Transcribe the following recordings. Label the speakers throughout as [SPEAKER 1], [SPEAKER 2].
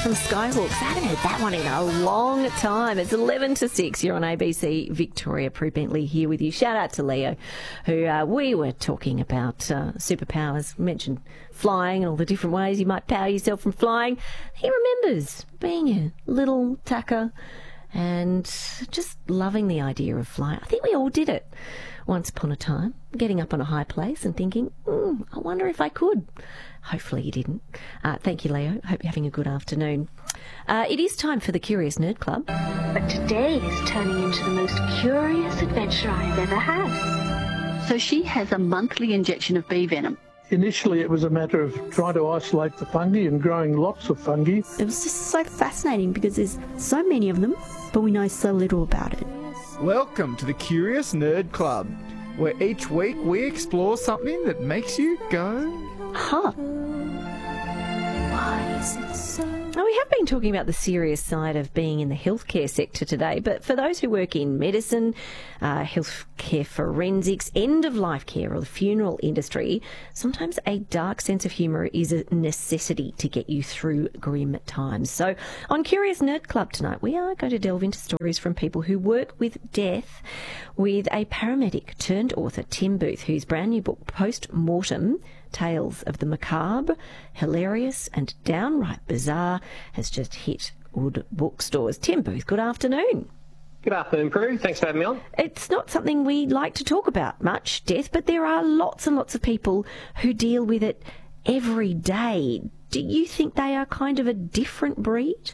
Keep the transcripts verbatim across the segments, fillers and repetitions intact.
[SPEAKER 1] from Skyhawks. I haven't heard that one in a long time. It's eleven to six. You're on A B C Victoria. Prue Bentley here with you. Shout out to Leo, who uh, we were talking about uh, superpowers. We mentioned flying and all the different ways you might power yourself from flying. He remembers being a little tacker and just loving the idea of flying. I think we all did it once upon a time, getting up on a high place and thinking, mm, I wonder if I could. Hopefully you didn't. Uh, thank you, Leo. Hope you're having a good afternoon. Uh, it is time for the Curious Nerd Club.
[SPEAKER 2] But today is turning into the most curious adventure I have ever had.
[SPEAKER 3] So she has a monthly injection of bee venom.
[SPEAKER 4] Initially, it was a matter of trying to isolate the fungi and growing lots of fungi.
[SPEAKER 5] It was just so fascinating because there's so many of them, but we know so little about it.
[SPEAKER 6] Welcome to the Curious Nerd Club, where each week we explore something that makes you go,
[SPEAKER 5] Huh.
[SPEAKER 1] Why is it so? Now, we have been talking about the serious side of being in the healthcare sector today, but for those who work in medicine, uh, healthcare forensics, end-of-life care or the funeral industry, sometimes a dark sense of humour is a necessity to get you through grim times. So on Curious Nerd Club tonight, we are going to delve into stories from people who work with death with a paramedic turned author, Tim Booth, whose brand new book, Post Mortem, Tales of the Macabre, Hilarious and Downright Bizarre, has just hit good bookstores. Tim Booth, good afternoon.
[SPEAKER 7] Good afternoon, Prue. Thanks for having me on.
[SPEAKER 1] It's not something we like to talk about much, death, but there are lots and lots of people who deal with it every day. Do you think they are kind of a different breed?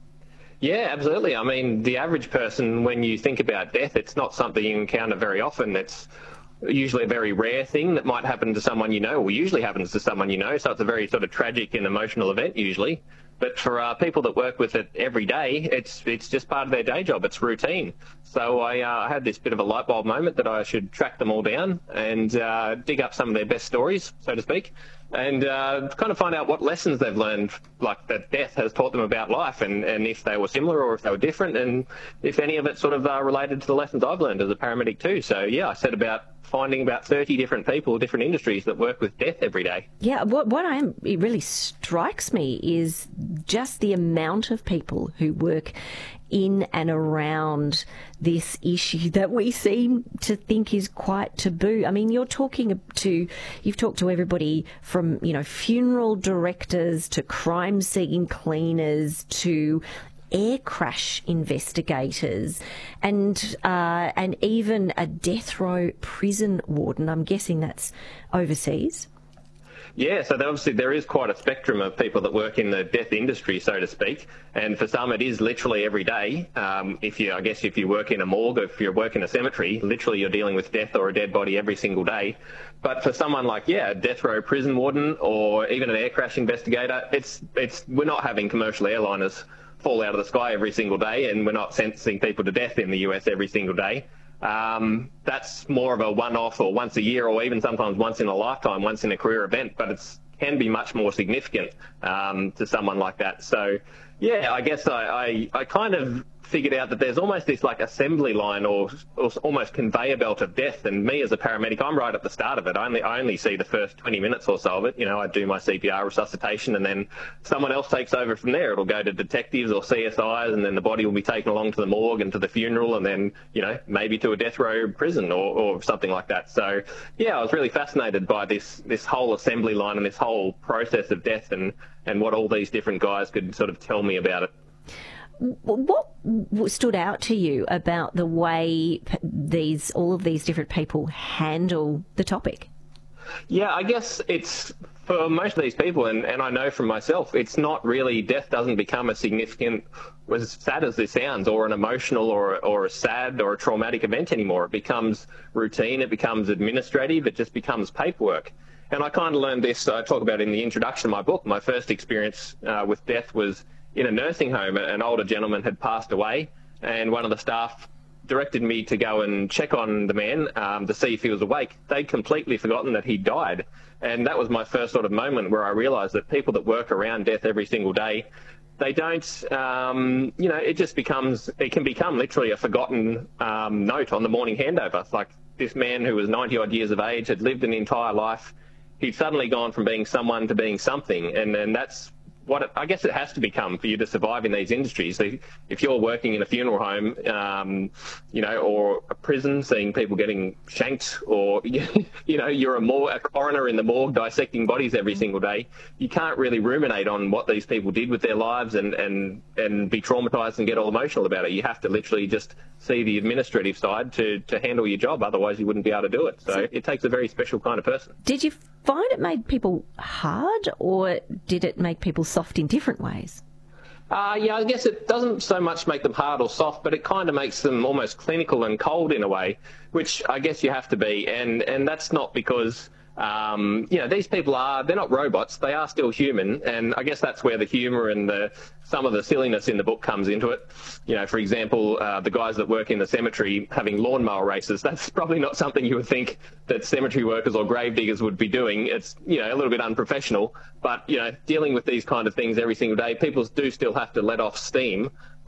[SPEAKER 7] Yeah, absolutely. I mean, the average person, when you think about death, it's not something you encounter very often. It's usually a very rare thing that might happen to someone you know, or usually happens to someone you know, so it's a very sort of tragic and emotional event usually. But for uh, people that work with it every day, it's it's just part of their day job. It's routine. So I uh, had this bit of a light bulb moment that I should track them all down and uh, dig up some of their best stories, so to speak, and uh, kind of find out what lessons they've learned, like that death has taught them about life, and, and if they were similar or if they were different, and if any of it sort of uh, related to the lessons I've learned as a paramedic too. So yeah, I set about finding about thirty different people, different industries that work with death every day.
[SPEAKER 1] Yeah, what what I am, it really strikes me is just the amount of people who work in and around this issue that we seem to think is quite taboo. I mean, you're talking to, you've talked to everybody from, you know, funeral directors to crime scene cleaners to air crash investigators and uh, and even a death row prison warden. I'm guessing that's overseas.
[SPEAKER 7] Yeah, so obviously there is quite a spectrum of people that work in the death industry, so to speak, and for some it is literally every day. Um, if you, I guess if you work in a morgue or if you work in a cemetery, literally you're dealing with death or a dead body every single day. But for someone like, yeah, a death row prison warden or even an air crash investigator, it's it's we're not having commercial airliners fall out of the sky every single day, and we're not sentencing people to death in the U S every single day. Um, that's more of a one-off or once a year or even sometimes once in a lifetime, once in a career event, but it can be much more significant um, to someone like that. So, yeah, I guess I, I, I kind of figured out that there's almost this like assembly line or, or almost conveyor belt of death, and me as a paramedic, I'm right at the start of it. I only, I only see the first twenty minutes or so of it. You know, I do my C P R resuscitation and then someone else takes over from there. It'll go to detectives or C S Is, and then the body will be taken along to the morgue and to the funeral, and then, you know, maybe to a death row prison or, or something like that. So, yeah, I was really fascinated by this, this whole assembly line and this whole process of death, and, and what all these different guys could sort of tell me about it.
[SPEAKER 1] What stood out to you about the way these all of these different people handle the topic?
[SPEAKER 7] Yeah, I guess it's, for most of these people, and, and I know from myself, it's not really, death doesn't become a significant, as sad as this sounds, or an emotional or, or a sad or a traumatic event anymore. It becomes routine, it becomes administrative, it just becomes paperwork. And I kind of learned this, I talk about it in the introduction of my book. My first experience uh, with death was in a nursing home. An older gentleman had passed away, and one of the staff directed me to go and check on the man um, to see if he was awake. They'd completely forgotten that he died. And that was my first sort of moment where I realised that people that work around death every single day, they don't, um, you know, it just becomes, it can become literally a forgotten um, note on the morning handover. It's like this man who was ninety odd years of age, had lived an entire life. He'd suddenly gone from being someone to being something. And, and that's what it, I guess it has to become for you to survive in these industries. So if you're working in a funeral home, um, you know, or a prison, seeing people getting shanked, or, you know, you're a, mor- a coroner in the morgue dissecting bodies every single day, you can't really ruminate on what these people did with their lives and, and, and be traumatised and get all emotional about it. You have to literally just see the administrative side to, to handle your job. Otherwise, you wouldn't be able to do it. So it takes a very special kind of person.
[SPEAKER 1] Did you find it made people hard, or did it make people soft in different ways?
[SPEAKER 7] Uh, yeah, I guess it doesn't so much make them hard or soft, but it kind of makes them almost clinical and cold in a way, which I guess you have to be. And, and that's not because, um, you know, these people are, they're not robots, they are still human. And I guess that's where the humour and the some of the silliness in the book comes into it. You know, for example, uh, the guys that work in the cemetery having lawnmower races, that's probably not something you would think that cemetery workers or grave diggers would be doing. It's, you know, a little bit unprofessional, but, you know, dealing with these kind of things every single day, people do still have to let off steam.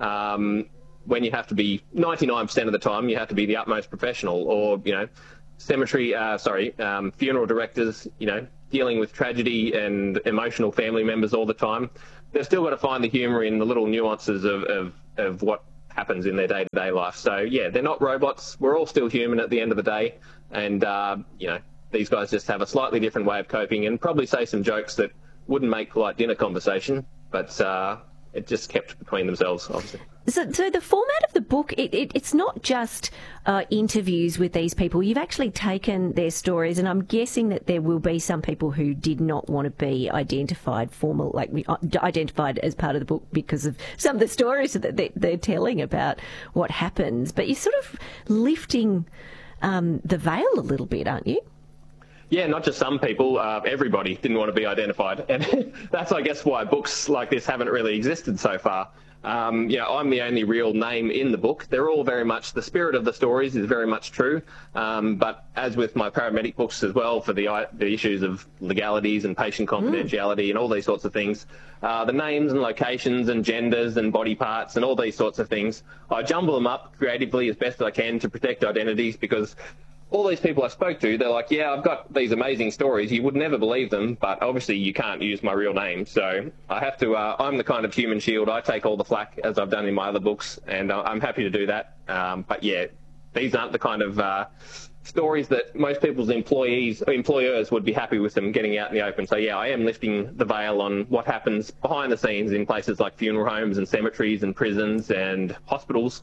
[SPEAKER 7] Um, when you have to be ninety-nine percent of the time, you have to be the utmost professional, or, you know, cemetery, uh, sorry, um, funeral directors, you know, dealing with tragedy and emotional family members all the time. They've still got to find the humour in the little nuances of, of, of what happens in their day-to-day life. So, yeah, they're not robots. We're all still human at the end of the day. And, uh, you know, these guys just have a slightly different way of coping and probably say some jokes that wouldn't make polite dinner conversation, but uh, it just kept between themselves, obviously.
[SPEAKER 1] So, so the format of the book, it, it, it's not just uh, interviews with these people. You've actually taken their stories, and I'm guessing that there will be some people who did not want to be identified, formal, like identified as part of the book because of some of the stories that they're, they're telling about what happens. But you're sort of lifting um, the veil a little bit, aren't you?
[SPEAKER 7] Yeah, not just some people, uh, everybody didn't want to be identified. And that's, I guess, why books like this haven't really existed so far. Um, you know, I'm the only real name in the book. They're all very much, the spirit of the stories is very much true. Um, but as with my paramedic books as well, for the, the issues of legalities and patient confidentiality mm. and all these sorts of things, uh, the names and locations and genders and body parts and all these sorts of things, I jumble them up creatively as best I can to protect identities, because all these people I spoke to, they're like, yeah, I've got these amazing stories. You would never believe them, but obviously you can't use my real name. So I have to, uh, I'm the kind of human shield. I take all the flack, as I've done in my other books, and I'm happy to do that. Um, but yeah, these aren't the kind of uh, stories that most people's employees, employers would be happy with them getting out in the open. So yeah, I am lifting the veil on what happens behind the scenes in places like funeral homes and cemeteries and prisons and hospitals.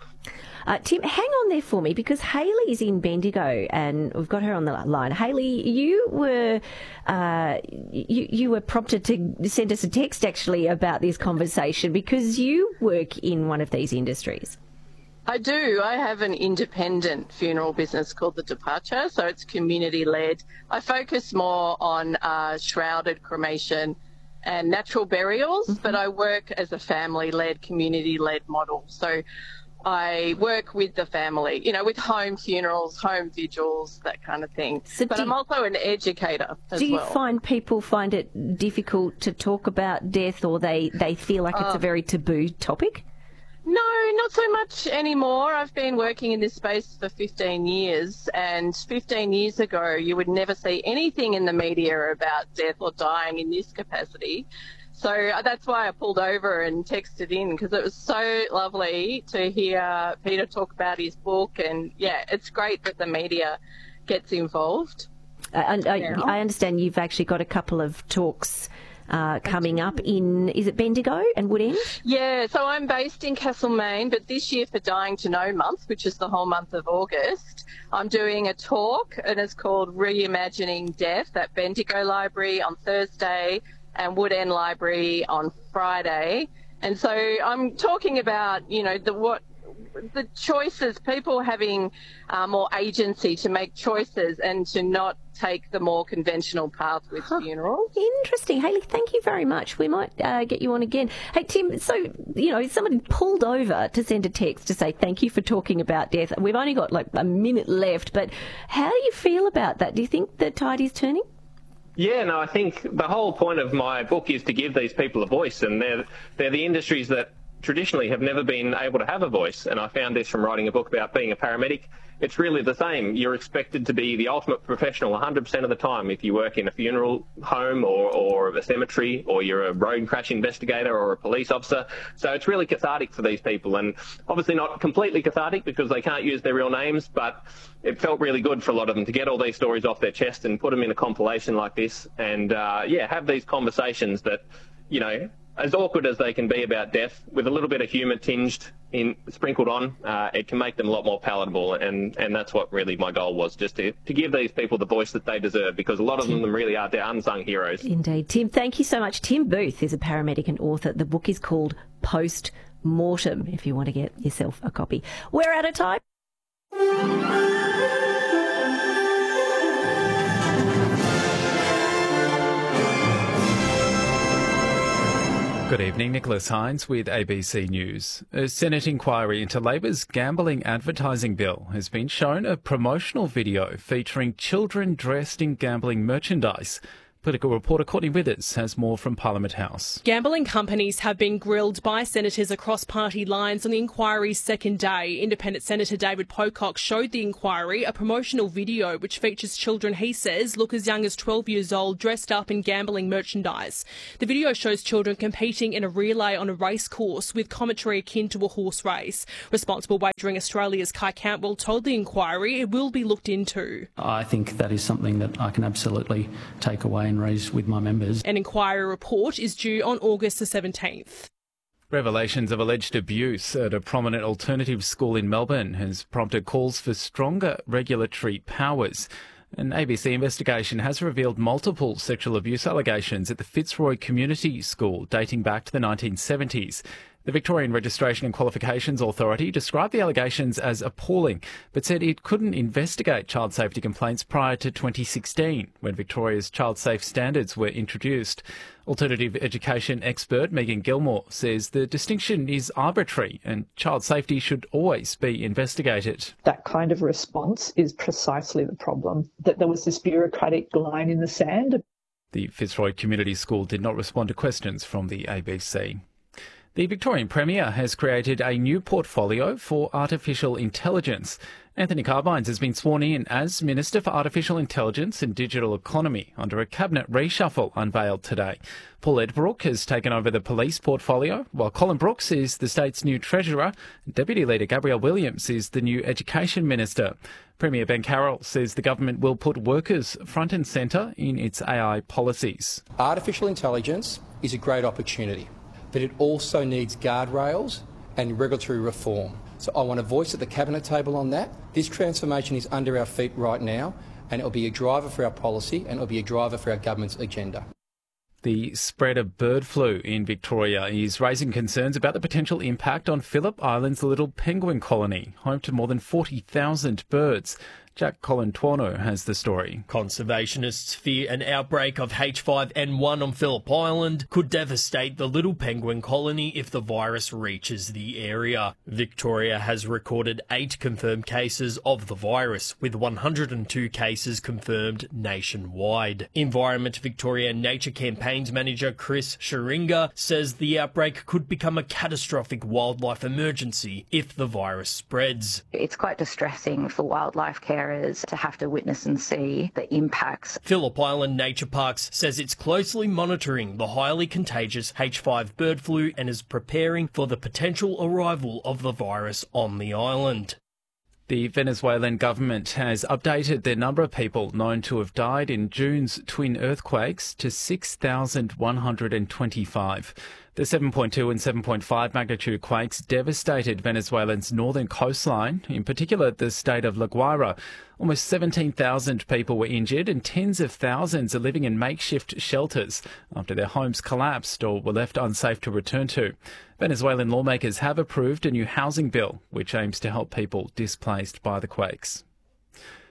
[SPEAKER 1] Uh, Tim, hang on there for me, because Hayley's in Bendigo and we've got her on the line. Hayley, you were uh, you, you were prompted to send us a text actually about this conversation because you work in one of these industries.
[SPEAKER 8] I do. I have an independent funeral business called The Departure, so it's community-led. I focus more on uh, shrouded cremation and natural burials, mm-hmm. but I work as a family-led, community-led model. So I work with the family, you know, with home funerals, home vigils, that kind of thing. So but I'm also an educator as well.
[SPEAKER 1] Do you
[SPEAKER 8] well.
[SPEAKER 1] find people find it difficult to talk about death, or they, they feel like it's uh, a very taboo topic?
[SPEAKER 8] No, not so much anymore. I've been working in this space for fifteen years, and fifteen years ago you would never see anything in the media about death or dying in this capacity. So that's why I pulled over and texted in, because it was so lovely to hear Peter talk about his book. And, yeah, it's great that the media gets involved.
[SPEAKER 1] Uh, and I, I understand you've actually got a couple of talks uh, coming up in, is it Bendigo and Woodend?
[SPEAKER 8] Yeah, so I'm based in Castlemaine, but this year for Dying to Know Month, which is the whole month of August, I'm doing a talk, and it's called Reimagining Death at Bendigo Library on Thursday and Woodend Library on Friday. And so I'm talking about, you know, the what the choices, people having uh, more agency to make choices and to not take the more conventional path with huh. funerals.
[SPEAKER 1] Interesting. Hayley, thank you very much. We might uh, get you on again. Hey, Tim, so, you know, someone pulled over to send a text to say thank you for talking about death. We've only got like a minute left, but how do you feel about that? Do you think the tide is turning?
[SPEAKER 7] Yeah, no, I think the whole point of my book is to give these people a voice, and they're they're the industries that traditionally have never been able to have a voice. And I found this from writing a book about being a paramedic. It's really the same. You're expected to be the ultimate professional one hundred percent of the time if you work in a funeral home or, or a cemetery, or you're a road crash investigator or a police officer. So it's really cathartic for these people, and obviously not completely cathartic because they can't use their real names, but it felt really good for a lot of them to get all these stories off their chest and put them in a compilation like this, and uh, yeah, have these conversations that, you know, as awkward as they can be about death, with a little bit of humour tinged in, sprinkled on, uh, it can make them a lot more palatable. And, and that's what really my goal was, just to, to give these people the voice that they deserve, because a lot of them really are their unsung heroes.
[SPEAKER 1] Indeed. Tim, thank you so much. Tim Booth is a paramedic and author. The book is called Post Mortem, if you want to get yourself a copy. We're out of time.
[SPEAKER 9] Good evening, Nicholas Hines with A B C News. A Senate inquiry into Labor's gambling advertising bill has been shown a promotional video featuring children dressed in gambling merchandise. Political reporter Courtney Withers has more from Parliament House.
[SPEAKER 10] Gambling companies have been grilled by senators across party lines on the inquiry's second day. Independent Senator David Pocock showed the inquiry a promotional video which features children he says look as young as twelve years old dressed up in gambling merchandise. The video shows children competing in a relay on a race course with commentary akin to a horse race. Responsible Wagering Australia's Kai Cantwell told the inquiry it will be looked into.
[SPEAKER 11] I think that is something that I can absolutely take away and raise with my members.
[SPEAKER 10] An inquiry report is due on August the seventeenth.
[SPEAKER 9] Revelations of alleged abuse at a prominent alternative school in Melbourne has prompted calls for stronger regulatory powers. An A B C investigation has revealed multiple sexual abuse allegations at the Fitzroy Community School dating back to the nineteen seventies. The Victorian Registration and Qualifications Authority described the allegations as appalling, but said it couldn't investigate child safety complaints prior to twenty sixteen, when Victoria's child safe standards were introduced. Alternative education expert Megan Gilmore says the distinction is arbitrary and child safety should always be investigated.
[SPEAKER 12] That kind of response is precisely the problem, that there was this bureaucratic line in the sand.
[SPEAKER 9] The Fitzroy Community School did not respond to questions from the A B C. The Victorian Premier has created a new portfolio for artificial intelligence. Anthony Carbines has been sworn in as Minister for Artificial Intelligence and Digital Economy under a cabinet reshuffle unveiled today. Paul Edbrook has taken over the police portfolio, while Colin Brooks is the state's new treasurer. Deputy Leader Gabrielle Williams is the new education minister. Premier Ben Carroll says the government will put workers front and centre in its A I policies.
[SPEAKER 13] Artificial intelligence is a great opportunity, but it also needs guardrails and regulatory reform. So I want a voice at the cabinet table on that. This transformation is under our feet right now, and it will be a driver for our policy and it will be a driver for our government's agenda.
[SPEAKER 9] The spread of bird flu in Victoria is raising concerns about the potential impact on Phillip Island's little penguin colony, home to more than forty thousand birds. Jack Colantuono has the story.
[SPEAKER 14] Conservationists fear an outbreak of H five N one on Phillip Island could devastate the little penguin colony if the virus reaches the area. Victoria has recorded eight confirmed cases of the virus, with one hundred two cases confirmed nationwide. Environment Victoria Nature Campaigns Manager Chris Sharinga says the outbreak could become a catastrophic wildlife emergency if the virus spreads.
[SPEAKER 15] It's quite distressing for wildlife carers to have to witness and see the impacts.
[SPEAKER 14] Phillip Island Nature Parks says it's closely monitoring the highly contagious H five bird flu and is preparing for the potential arrival of the virus on the island.
[SPEAKER 9] The Venezuelan government has updated the number of people known to have died in June's twin earthquakes to six thousand one hundred twenty-five. The seven point two and seven point five magnitude quakes devastated Venezuela's northern coastline, in particular the state of La Guaira. Almost seventeen thousand people were injured and tens of thousands are living in makeshift shelters after their homes collapsed or were left unsafe to return to. Venezuelan lawmakers have approved a new housing bill which aims to help people displaced by the quakes.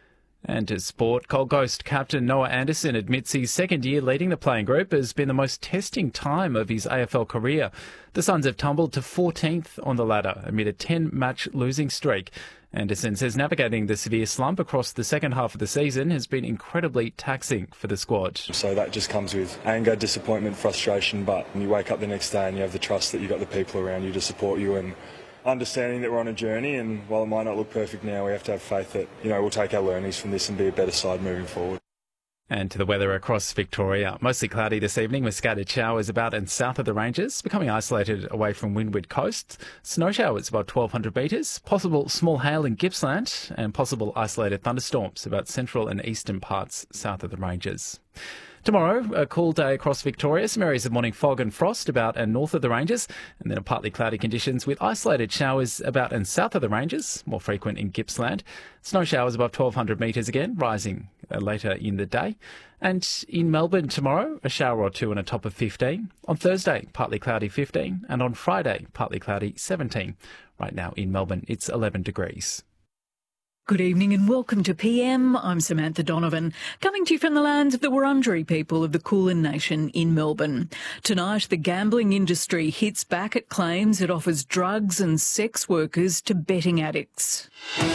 [SPEAKER 9] And to sport, Gold Coast captain Noah Anderson admits his second year leading the playing group has been the most testing time of his A F L career. The Suns have tumbled to fourteenth on the ladder amid a ten-match losing streak. Anderson says navigating the severe slump across the second half of the season has been incredibly taxing for the squad.
[SPEAKER 16] So that just comes with anger, disappointment, frustration, but when you wake up the next day and you have the trust that you've got the people around you to support you, and understanding that we're on a journey, and while it might not look perfect now, we have to have faith that, you know, we'll take our learnings from this and be a better side moving forward.
[SPEAKER 9] And to the weather across Victoria. Mostly cloudy this evening with scattered showers about and south of the ranges, becoming isolated away from windward coast. Snow showers about twelve hundred metres, possible small hail in Gippsland, and possible isolated thunderstorms about central and eastern parts south of the ranges. Tomorrow, a cool day across Victoria. Some areas of morning fog and frost about and north of the ranges, and then a partly cloudy conditions with isolated showers about and south of the ranges, more frequent in Gippsland. Snow showers above twelve hundred metres again, rising uh, later in the day. And in Melbourne tomorrow, a shower or two and a top of fifteen. On Thursday, partly cloudy fifteen, and on Friday, partly cloudy seventeen. Right now in Melbourne, it's eleven degrees.
[SPEAKER 17] Good evening and welcome to P M. I'm Samantha Donovan, coming to you from the lands of the Wurundjeri people of the Kulin Nation in Melbourne. Tonight, the gambling industry hits back at claims it offers drugs and sex workers to betting addicts.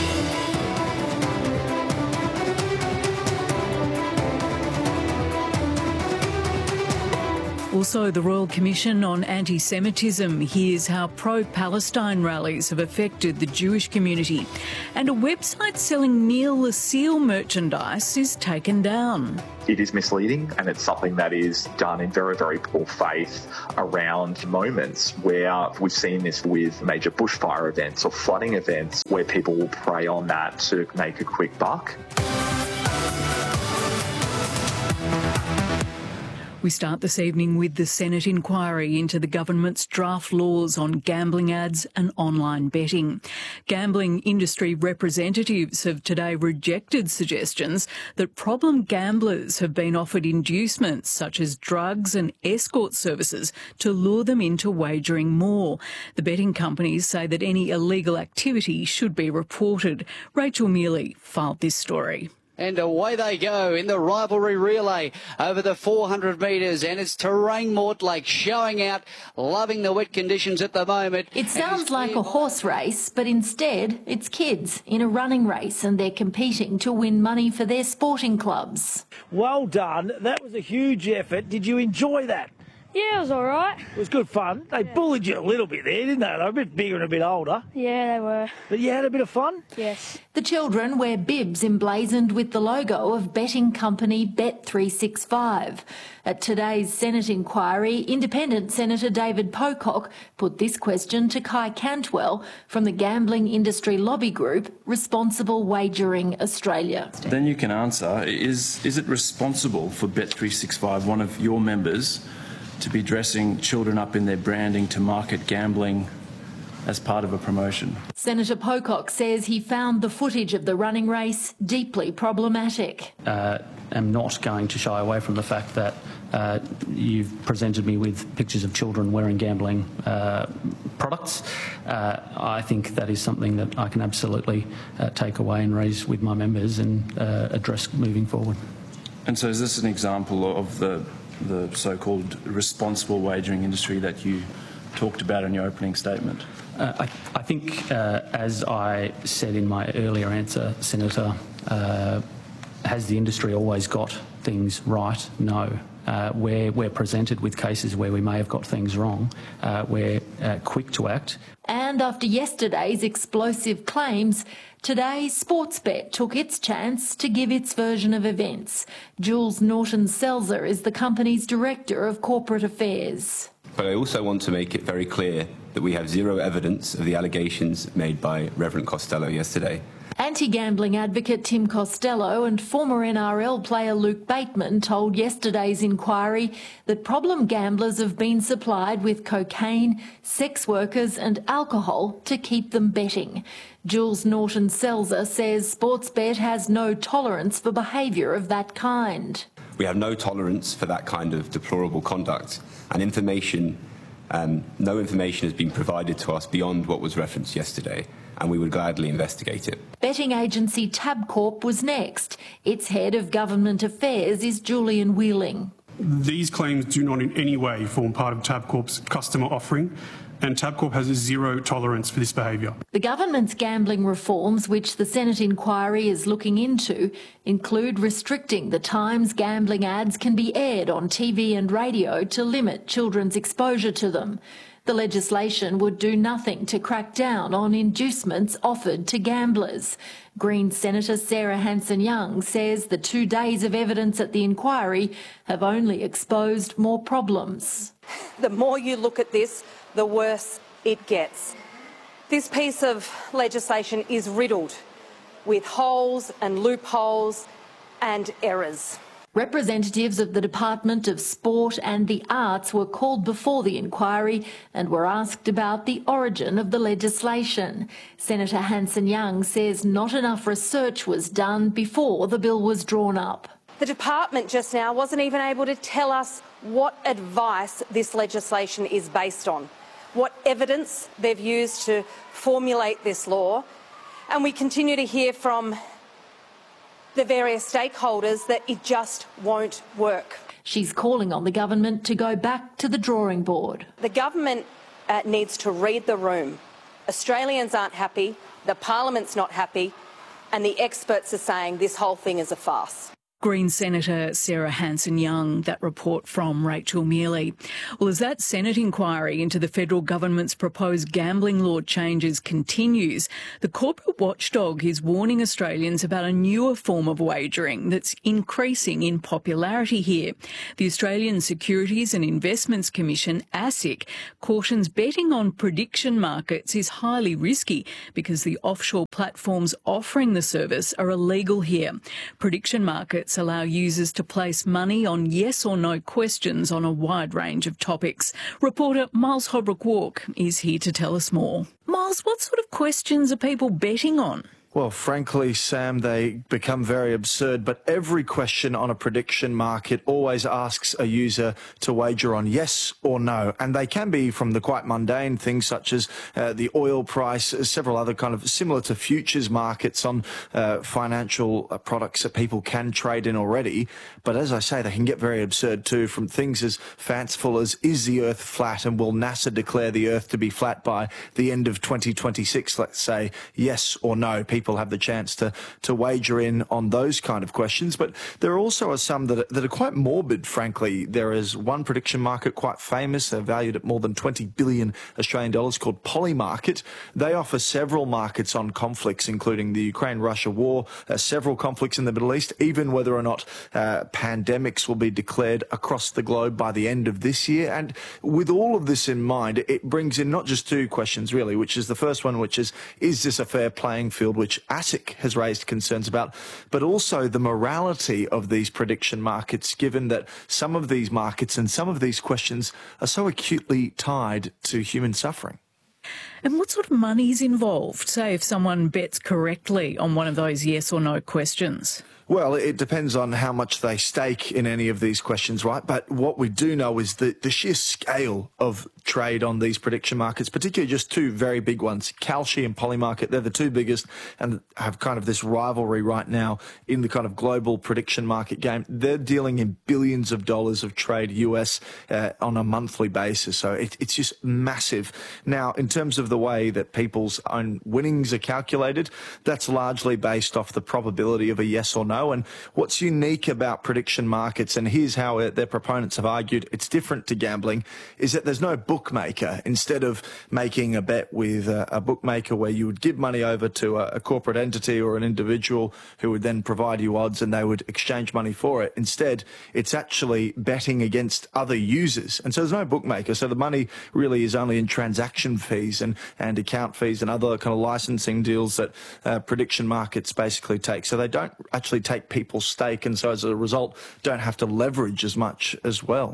[SPEAKER 17] Also, the Royal Commission on Anti-Semitism hears how pro-Palestine rallies have affected the Jewish community. And a website selling Neil Lucille merchandise is taken down.
[SPEAKER 18] It is misleading, and it's something that is done in very, very poor faith around moments where we've seen this with major bushfire events or flooding events where people will prey on that to make a quick buck.
[SPEAKER 17] We start this evening with the Senate inquiry into the government's draft laws on gambling ads and online betting. Gambling industry representatives have today rejected suggestions that problem gamblers have been offered inducements such as drugs and escort services to lure them into wagering more. The betting companies say that any illegal activity should be reported. Rachel Mealy filed this story.
[SPEAKER 19] And away they go in the rivalry relay over the four hundred metres, and it's Terrain Mortlake showing out, loving the wet conditions at the moment.
[SPEAKER 20] It sounds like a horse race, but instead it's kids in a running race, and they're competing to win money for their sporting clubs.
[SPEAKER 21] Well done. That was a huge effort. Did you enjoy that?
[SPEAKER 22] Yeah, it was all right.
[SPEAKER 21] It was good fun. They yeah. bullied you a little bit there, didn't they? They were a bit bigger and a bit older.
[SPEAKER 22] Yeah, they were.
[SPEAKER 21] But you had a bit of fun?
[SPEAKER 22] Yes.
[SPEAKER 20] The children wear bibs emblazoned with the logo of betting company Bet three sixty-five. At today's Senate inquiry, Independent Senator David Pocock put this question to Kai Cantwell from the gambling industry lobby group Responsible Wagering Australia.
[SPEAKER 23] Then you can answer, is, is it responsible for Bet three sixty-five, one of your members, to be dressing children up in their branding to market gambling as part of a promotion?
[SPEAKER 20] Senator Pocock says he found the footage of the running race deeply problematic.
[SPEAKER 11] Uh, I'm not going to shy away from the fact that uh, you've presented me with pictures of children wearing gambling uh, products. Uh, I think that is something that I can absolutely uh, take away and raise with my members and uh, address moving forward.
[SPEAKER 23] And so is this an example of the the so-called responsible wagering industry that you talked about in your opening statement?
[SPEAKER 11] Uh, I, I think, uh, as I said in my earlier answer, Senator, uh, has the industry always got things right? No. Uh, where we're presented with cases where we may have got things wrong, uh, we're uh, quick to act.
[SPEAKER 20] And after yesterday's explosive claims, today Sportsbet took its chance to give its version of events. Jules Norton-Selzer is the company's Director of Corporate Affairs.
[SPEAKER 24] But I also want to make it very clear that we have zero evidence of the allegations made by Reverend Costello yesterday.
[SPEAKER 20] Anti-gambling advocate Tim Costello and former N R L player Luke Bateman told yesterday's inquiry that problem gamblers have been supplied with cocaine, sex workers and alcohol to keep them betting. Jules Norton-Selzer says Sportsbet has no tolerance for behaviour of that kind.
[SPEAKER 24] We have no tolerance for that kind of deplorable conduct, and information Um, no information has been provided to us beyond what was referenced yesterday, and we would gladly investigate it.
[SPEAKER 20] Betting agency Tabcorp was next. Its head of government affairs is Julian Wheeling.
[SPEAKER 2] These claims do not in any way form part of Tabcorp's customer offering, and Tabcorp has a zero tolerance for this behaviour.
[SPEAKER 20] The government's gambling reforms, which the Senate inquiry is looking into, include restricting the times gambling ads can be aired on T V and radio to limit children's exposure to them. The legislation would do nothing to crack down on inducements offered to gamblers. Green Senator Sarah Hanson-Young says the two days of evidence at the inquiry have only exposed more problems.
[SPEAKER 3] The more you look at this, the worse it gets. This piece of legislation is riddled with holes and loopholes and errors.
[SPEAKER 20] Representatives of the Department of Sport and the Arts were called before the inquiry and were asked about the origin of the legislation. Senator Hanson-Young says not enough research was done before the bill was drawn up.
[SPEAKER 3] The department just now wasn't even able to tell us what advice this legislation is based on, what evidence they've used to formulate this law, and we continue to hear from the various stakeholders that it just won't work.
[SPEAKER 20] She's calling on the government to go back to the drawing board.
[SPEAKER 3] The government uh, needs to read the room. Australians aren't happy, the parliament's not happy, and the experts are saying this whole thing is a farce.
[SPEAKER 17] Green Senator Sarah Hanson-Young, that report from Rachel Mealy. Well, as that Senate inquiry into the federal government's proposed gambling law changes continues, the corporate watchdog is warning Australians about a newer form of wagering that's increasing in popularity here. The Australian Securities and Investments Commission, ASIC, cautions betting on prediction markets is highly risky because the offshore platforms offering the service are illegal here. Prediction markets allow users to place money on yes or no questions on a wide range of topics. Reporter Miles Holbrook-Walk is here to tell us more. Miles, what sort of questions are people betting on?
[SPEAKER 4] Well, frankly, Sam, they become very absurd, but every question on a prediction market always asks a user to wager on yes or no, and they can be from the quite mundane things such as uh, the oil price, several other kind of similar to futures markets on uh, financial uh, products that people can trade in already. But as I say, they can get very absurd too, from things as fanciful as is the Earth flat and will NASA declare the Earth to be flat by the end of twenty twenty-six, let's say, yes or no. People have the chance to, to wager in on those kind of questions. But there also are some that are, that are quite morbid, frankly. There is one prediction market quite famous. They're valued at more than twenty billion Australian dollars called Polymarket. They offer several markets on conflicts, including the Ukraine-Russia war, uh, several conflicts in the Middle East, even whether or not uh, pandemics will be declared across the globe by the end of this year. And with all of this in mind, it brings in not just two questions, really, which is the first one, which is, is this a fair playing field, which ASIC has raised concerns about, but also the morality of these prediction markets, given that some of these markets and some of these questions are so acutely tied to human suffering.
[SPEAKER 17] And what sort of money is involved, say, if someone bets correctly on one of those yes or no questions?
[SPEAKER 4] Well, it depends on how much they stake in any of these questions, right? But what we do know is that the sheer scale of trade on these prediction markets, particularly just two very big ones, Kalshi and Polymarket, they're the two biggest and have kind of this rivalry right now in the kind of global prediction market game. They're dealing in billions of dollars of trade U S uh, on a monthly basis. So it, it's just massive. Now, in terms of the way that people's own winnings are calculated, that's largely based off the probability of a yes or no. And what's unique about prediction markets, and here's how it, their proponents have argued it's different to gambling, is that there's no bookmaker. Instead of making a bet with a, a bookmaker where you would give money over to a, a corporate entity or an individual who would then provide you odds and they would exchange money for it, instead it's actually betting against other users. And so there's no bookmaker. So the money really is only in transaction fees and, and account fees and other kind of licensing deals that uh, prediction markets basically take. So they don't actually take people's stake, and so as a result don't have to leverage as much as well.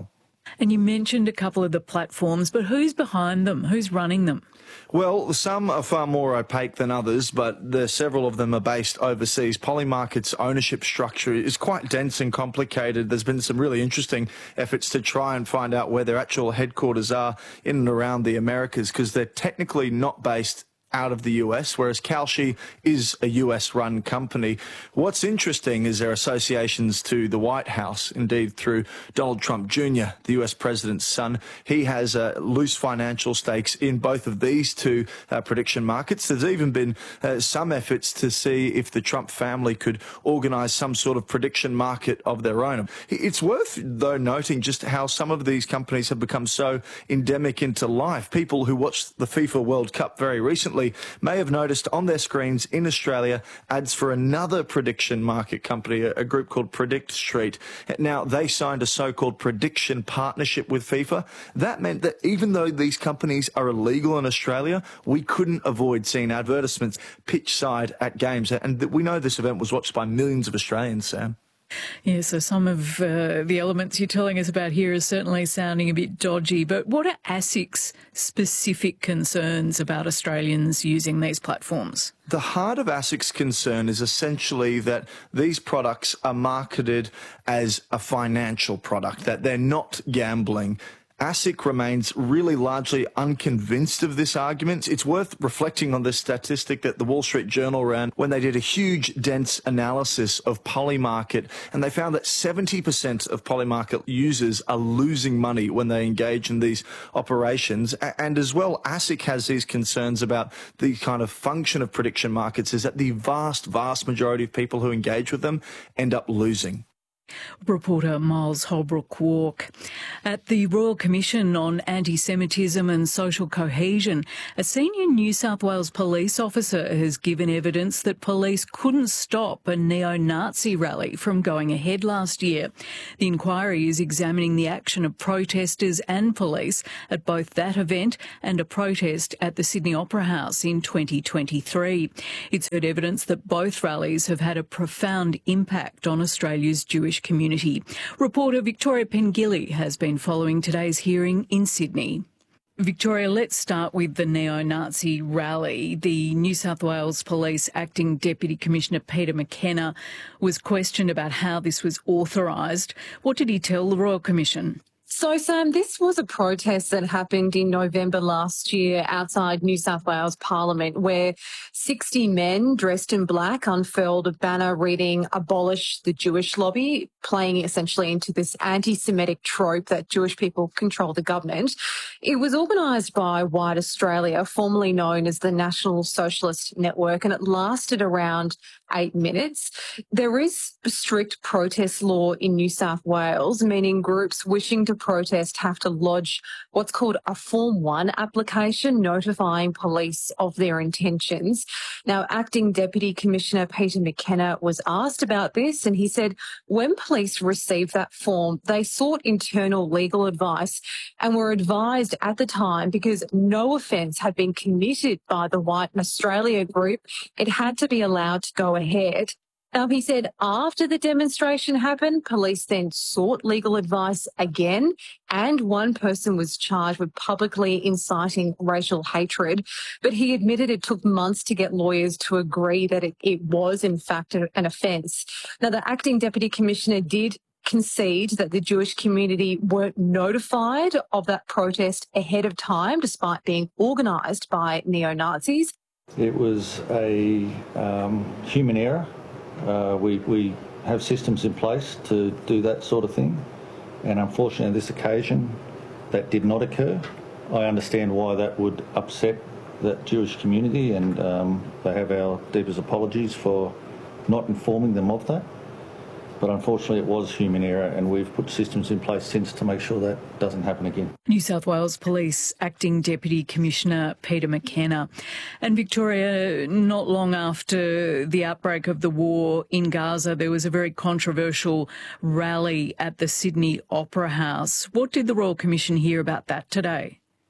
[SPEAKER 17] And you mentioned a couple of the platforms, but who's behind them? Who's running them?
[SPEAKER 4] Well, some are far more opaque than others, but there, several of them are based overseas. Polymarket's ownership structure is quite dense and complicated. There's been some really interesting efforts to try and find out where their actual headquarters are in and around the Americas, because they're technically not based out of the U S, whereas Kalshi is a U S-run company. What's interesting is their associations to the White House, indeed through Donald Trump Junior, the U S president's son. He has uh, loose financial stakes in both of these two uh, prediction markets. There's even been uh, some efforts to see if the Trump family could organise some sort of prediction market of their own. It's worth, though, noting just how some of these companies have become so endemic into life. People who watched the FIFA World Cup very recently may have noticed on their screens in Australia ads for another prediction market company, a, a group called Predict Street. Now, they signed a so-called prediction partnership with FIFA. That meant that even though these companies are illegal in Australia, we couldn't avoid seeing advertisements pitch side at games. And we know this event was watched by millions of Australians, Sam.
[SPEAKER 17] Yeah, so some of uh, the elements you're telling us about here is certainly sounding a bit dodgy, but what are ASIC's specific concerns about Australians using these platforms?
[SPEAKER 4] The heart of ASIC's concern is essentially that these products are marketed as a financial product, that they're not gambling. ASIC remains really largely unconvinced of this argument. It's worth reflecting on this statistic that the Wall Street Journal ran when they did a huge, dense analysis of Polymarket, and they found that seventy percent of Polymarket users are losing money when they engage in these operations. And as well, ASIC has these concerns about the kind of function of prediction markets is that the vast, vast majority of people who engage with them end up losing.
[SPEAKER 17] Reporter Miles Holbrook-Walk. At the Royal Commission on Anti-Semitism and Social Cohesion, a senior New South Wales police officer has given evidence that police couldn't stop a neo-Nazi rally from going ahead last year. The inquiry is examining the action of protesters and police at both that event and a protest at the Sydney Opera House in twenty twenty-three. It's heard evidence that both rallies have had a profound impact on Australia's Jewish community. Reporter Victoria Pengilly has been following today's hearing in Sydney. Victoria, let's start with the neo-Nazi rally. The New South Wales Police Acting Deputy Commissioner Peter McKenna was questioned about how this was authorised. What did he tell the Royal Commission?
[SPEAKER 5] So, Sam, this was a protest that happened in November last year outside New South Wales Parliament, where sixty men dressed in black unfurled a banner reading "Abolish the Jewish Lobby," playing essentially into this anti-Semitic trope that Jewish people control the government. It was organised by White Australia, formerly known as the National Socialist Network, and it lasted around eight minutes. There is a strict protest law in New South Wales, meaning groups wishing to protest have to lodge what's called a Form one application notifying police of their intentions. Now, Acting Deputy Commissioner Peter McKenna was asked about this, and he said when police received that form, they sought internal legal advice and were advised at the time, because no offence had been committed by the White Australia group, it had to be allowed to go ahead. Now, he said after the demonstration happened, police then sought legal advice again, and one person was charged with publicly inciting racial hatred. But he admitted it took months to get lawyers to agree that it, it was, in fact, an offence. Now, the Acting Deputy Commissioner did concede that the Jewish community weren't notified of that protest ahead of time, despite being organised by neo-Nazis.
[SPEAKER 6] It was a um, human error. Uh, we, we have systems in place to do that sort of thing, and unfortunately on this occasion that did not occur. I understand why that would upset the Jewish community, and um, they have our deepest apologies for not informing them of that. But unfortunately it was human error, and we've put systems in place since to make sure that doesn't happen again.
[SPEAKER 17] New South Wales Police Acting Deputy Commissioner Peter McKenna. And Victoria, not long after the outbreak of the war in Gaza, there was a very controversial rally at the Sydney Opera House. What did the Royal Commission hear about that today?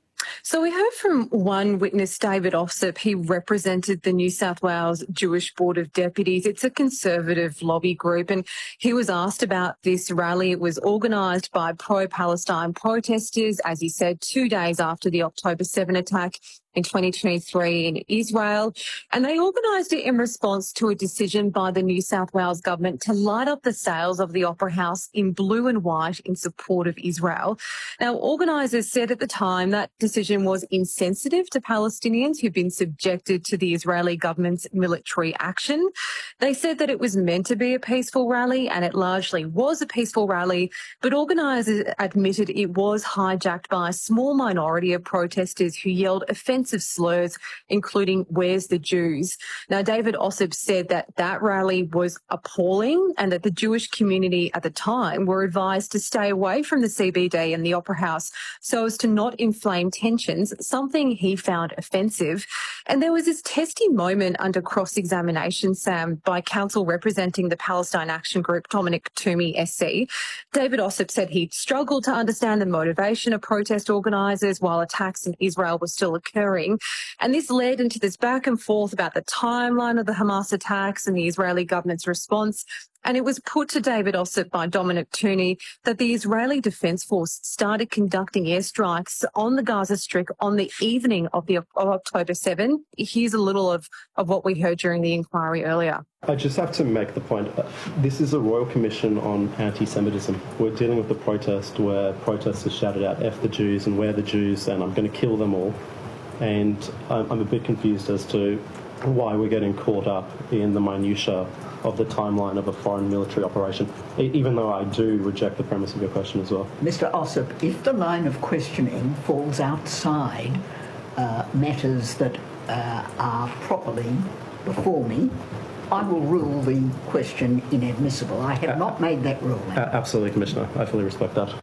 [SPEAKER 5] So we heard from one witness, David Ossip. He represented the New South Wales Jewish Board of Deputies. It's a conservative lobby group, and he was asked about this rally. It was organised by pro-Palestine protesters, as he said, two days after the October seventh attack in twenty twenty-three in Israel. And they organised it in response to a decision by the New South Wales government to light up the sails of the Opera House in blue and white in support of Israel. Now, organisers said at the time that decision was insensitive to Palestinians who've been subjected to the Israeli government's military action. They said that it was meant to be a peaceful rally, and it largely was a peaceful rally, but organisers admitted it was hijacked by a small minority of protesters who yelled offensive slurs, including "Where's the Jews?" Now, David Ossip said that that rally was appalling and that the Jewish community at the time were advised to stay away from the C B D and the Opera House so as to not inflame tensions, something he found offensive. And there was this testy moment under cross-examination, Sam, by counsel representing the Palestine Action Group, Dominic Toomey S C. David Ossip said he struggled to understand the motivation of protest organisers while attacks in Israel were still occurring. And this led into this back and forth about the timeline of the Hamas attacks and the Israeli government's response. And it was put to David Ossip by Dominic Toomey that the Israeli Defence Force started conducting airstrikes on the Gaza Strip on the evening of the of October seventh. Here's a little of, of what we heard during the inquiry earlier.
[SPEAKER 1] I just have to make the point, this is a Royal Commission on Anti-Semitism. We're dealing with the protest where protesters shouted out, "F the Jews" and "We're the Jews" and "I'm going to kill them all." And I'm a bit confused as to why we're getting caught up in the minutiae of the timeline of a foreign military operation, even though I do reject the premise of your question as well.
[SPEAKER 7] Mister Ossip, if the line of questioning falls outside uh, matters that uh, are properly before me, I will rule the question inadmissible. I have uh, not made that ruling.
[SPEAKER 1] Uh, absolutely, Commissioner. I fully respect that.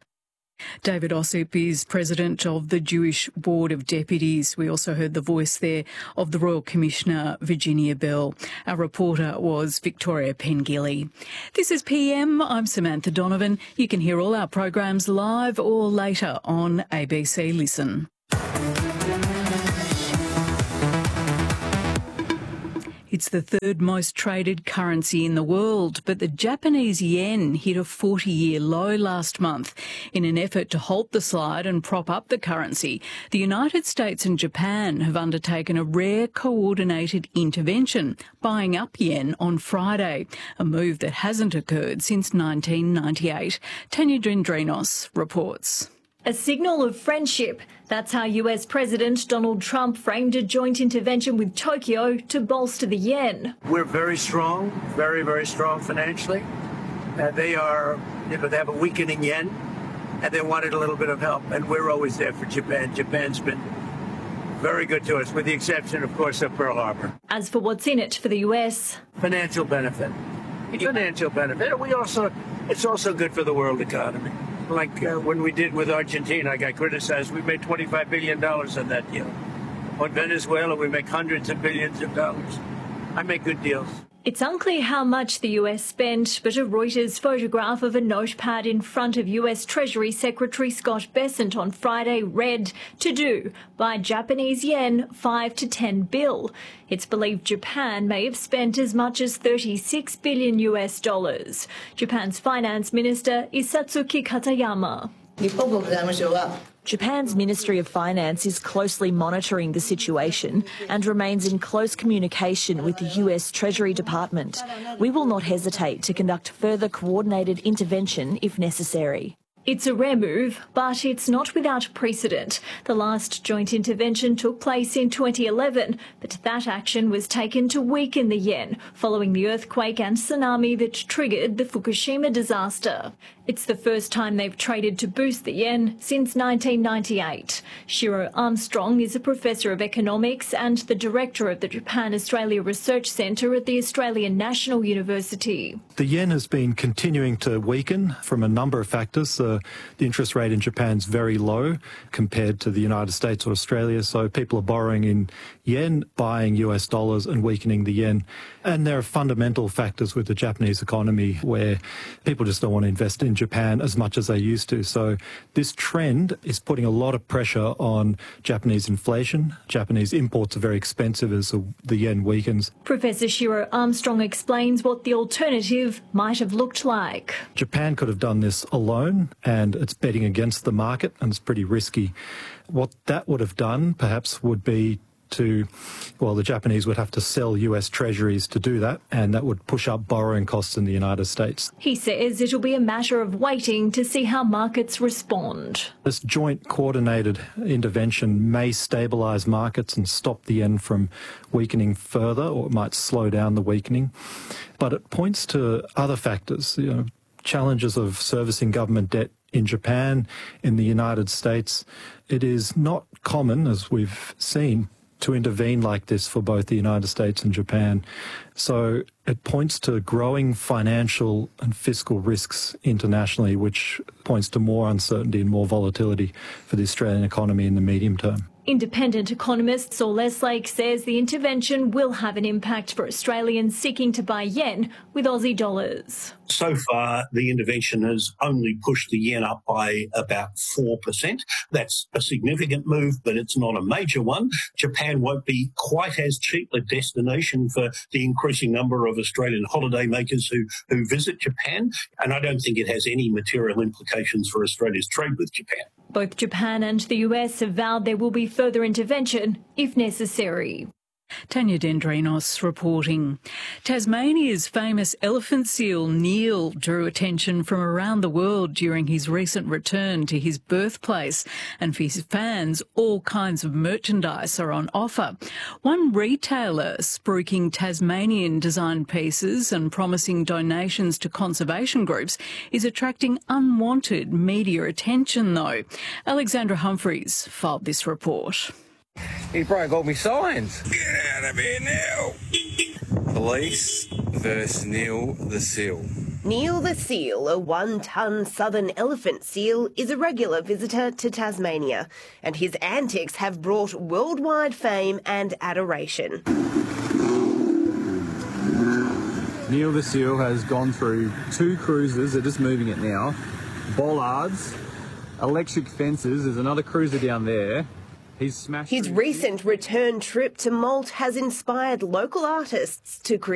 [SPEAKER 17] David Ossip is president of the Jewish Board of Deputies. We also heard the voice there of the Royal Commissioner, Virginia Bell. Our reporter was Victoria Pengilly. This is P M. I'm Samantha Donovan. You can hear all our programs live or later on A B C Listen. It's the third most traded currency in the world, but the Japanese yen hit a forty-year low last month. In an effort to halt the slide and prop up the currency, the United States and Japan have undertaken a rare coordinated intervention, buying up yen on Friday, a move that hasn't occurred since nineteen ninety-eight. Tanya Dendrinos reports.
[SPEAKER 8] A signal of friendship. That's how U S President Donald Trump framed a joint intervention with Tokyo to bolster the yen.
[SPEAKER 21] We're very strong, very, very strong financially. Uh, they are, you know, they have a weakening yen, and they wanted a little bit of help. And we're always there for Japan. Japan's been very good to us, with the exception, of course, of Pearl Harbor.
[SPEAKER 8] As for what's in it for the U S?
[SPEAKER 21] Financial benefit. Financial benefit. We also, it's also good for the world economy. Like uh, when we did with Argentina, I got criticized. We made twenty-five billion dollars on that deal. On Venezuela, we make hundreds of billions of dollars. I make good deals.
[SPEAKER 8] It's unclear how much the U S spent, but a Reuters photograph of a notepad in front of U S Treasury Secretary Scott Bessent on Friday read, "To do, buy Japanese yen five to ten bill. It's believed Japan may have spent as much as thirty-six billion U S dollars. Japan's finance minister is Satsuki Katayama. Japan's Ministry of Finance is closely monitoring the situation and remains in close communication with the U S Treasury Department. We will not hesitate to conduct further coordinated intervention if necessary." It's a rare move, but it's not without precedent. The last joint intervention took place in twenty eleven, but that action was taken to weaken the yen following the earthquake and tsunami that triggered the Fukushima disaster. It's the first time they've traded to boost the yen since nineteen ninety-eight. Shiro Armstrong is a professor of economics and the director of the Japan-Australia Research Centre at the Australian National University.
[SPEAKER 10] The yen has been continuing to weaken from a number of factors. The the interest rate in Japan is very low compared to the United States or Australia, so people are borrowing in yen, buying U S dollars and weakening the yen. And there are fundamental factors with the Japanese economy where people just don't want to invest in Japan as much as they used to. So this trend is putting a lot of pressure on Japanese inflation. Japanese imports are very expensive as the yen weakens.
[SPEAKER 8] Professor Shiro Armstrong explains what the alternative might have looked like.
[SPEAKER 10] Japan could have done this alone, and it's betting against the market, and it's pretty risky. What that would have done, perhaps, would be to, well, the Japanese would have to sell U S treasuries to do that, and that would push up borrowing costs in the United States.
[SPEAKER 8] He says it'll be a matter of waiting to see how markets respond.
[SPEAKER 10] This joint coordinated intervention may stabilise markets and stop the yen from weakening further, or it might slow down the weakening. But it points to other factors, you know, challenges of servicing government debt in Japan, in the United States. It is not common, as we've seen, to intervene like this for both the United States and Japan. So it points to growing financial and fiscal risks internationally, which points to more uncertainty and more volatility for the Australian economy in the medium term.
[SPEAKER 8] Independent economist Saul Eslake says the intervention will have an impact for Australians seeking to buy yen with Aussie dollars.
[SPEAKER 12] So far, the intervention has only pushed the yen up by about four percent. That's a significant move, but it's not a major one. Japan won't be quite as cheap a destination for the increasing number of Australian holidaymakers who, who visit Japan, and I don't think it has any material implications for Australia's trade with Japan.
[SPEAKER 8] Both Japan and the U S have vowed there will be further intervention if necessary.
[SPEAKER 17] Tanya Dendrinos reporting. Tasmania's famous elephant seal Neil drew attention from around the world during his recent return to his birthplace, and for his fans all kinds of merchandise are on offer. One retailer spruiking Tasmanian designed pieces and promising donations to conservation groups is attracting unwanted media attention though. Alexandra Humphreys filed this report.
[SPEAKER 13] He broke all my signs. Get out of here now. Police versus Neil the Seal.
[SPEAKER 15] Neil the Seal, a one-ton southern elephant seal, is a regular visitor to Tasmania, and his antics have brought worldwide fame and adoration.
[SPEAKER 25] Neil the Seal has gone through two cruisers, they're just moving it now, bollards, electric fences, there's another cruiser down there. He's smashed
[SPEAKER 15] His recent return trip to Malt has inspired local artists to create